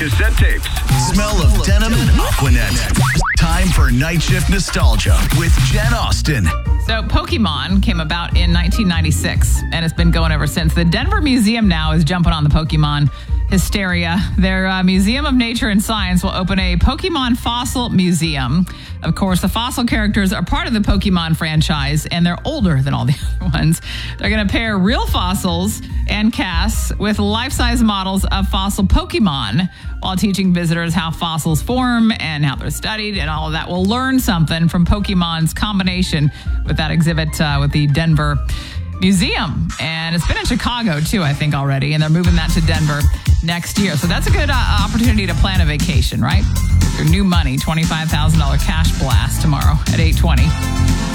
Cassette tapes. Smell of denim and Aquanet. Time for Night Shift Nostalgia with Jen Austen. So Pokemon came about in 1996, and it's been going ever since. The Denver Museum now is jumping on the Pokemon hysteria. Their Museum of Nature and Science will open a Pokemon Fossil Museum. Of course, the fossil characters are part of the Pokemon franchise, and they're older than all the other ones. They're going to pair real fossils and casts with life-size models of fossil Pokemon while teaching visitors how fossils form and how they're studied and all of that. We'll learn something from Pokemon's combination with that exhibit with the Denver Museum. And it's been in Chicago, too, I think, already. And they're moving that to Denver next year. So that's a good opportunity to plan a vacation, right? Your new money, $25,000 cash blast tomorrow at 8:20.